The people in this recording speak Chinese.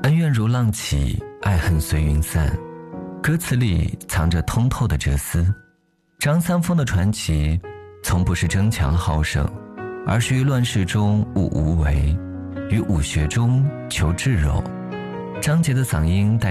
恩怨如浪起，爱恨随云散。歌词里藏着通透的哲思。张三丰的传奇从不是争强好胜，而是于乱世中悟无为，于武学中求至柔。张杰的嗓音带